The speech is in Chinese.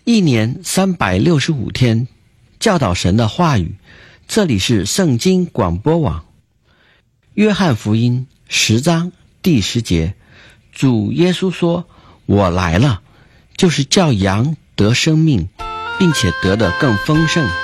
一年365天，教导神的话语。这里是圣经广播网。约翰福音10章第10节，主耶稣说：我来了，就是叫羊得生命，并且得的更丰盛。